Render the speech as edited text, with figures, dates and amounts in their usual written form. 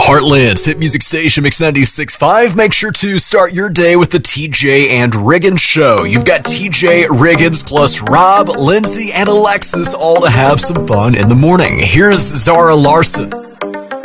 Heartland's hit music station, Mix 96.5. Make sure to start your day with the TJ and Riggins Show. You've got TJ, Riggins, plus Rob, Lindsay, and Alexis all to have some fun in the morning. Here's Zara Larson.